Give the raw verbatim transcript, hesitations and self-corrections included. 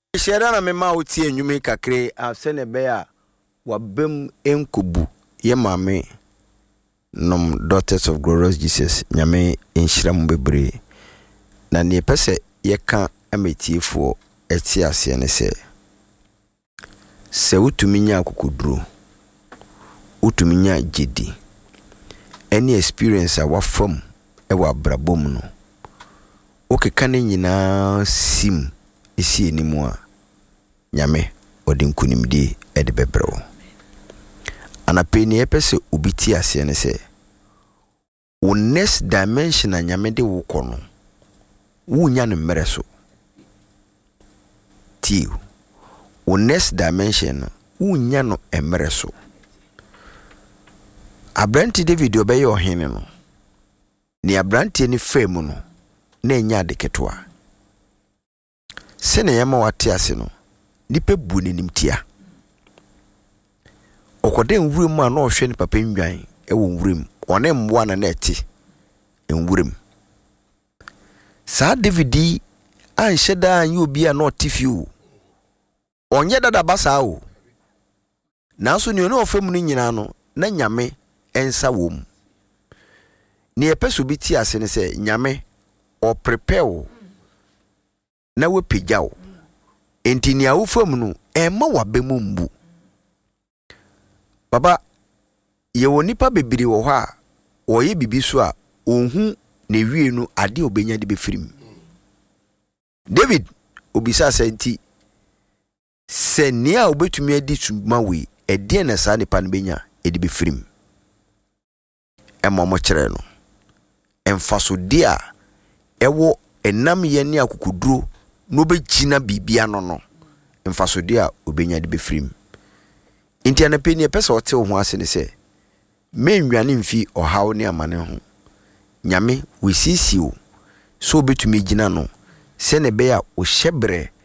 Share na me ma uti enyume kakre afsene be a wabem enkobu ye mame nom Daughters of Glorious Jesus nyame enhyiram bebre na ne pese ye ka ametiefo eti ase ne se se utumi nya akukuduro utumi nya jedi any experience a wafam e wa brabom no okeka ne nyina sim isi enimu a nyame odi nkunimdi e de bebreo anapeni epese ubiti ase ne se wo next dimension a nyame de wo kono wo nya ne mmereso ti wo next dimension wo nya no emmereso abranti David obeye ohene no ni abranti ni femu no na enya de ketwa sene yama wate ase no nipa bu ne nimtia okode nwurem a na ohwe ni papa ndwan e wo nwurem one mboa na na eti nwurem sa David anhye da anyi obi a na otifi o onye dada basa o nanso ni ono ofam no nyina no na nyame ensa wom ni epeso bi ti ase ne se nyame o prepare na we pejao enti ni awofam no ema wabemu mbu baba ye wonipa bebiri wo ho a oye bibi so a onhu ne wie no ade obenya de befirim David obisa senti se ni a obetumi adi tuma we ede na sa nipa no benya edi befirim ema mo kire no emfaso de a ewo enam ye ne akukuduro no begina bibia no no emfaso de a obenya de befirim inti anapeni epesa ote ho ase ne se menwane mfi ohaw ne amane ho nyame wisisi o so obetumi gina no se ne be a o hyebre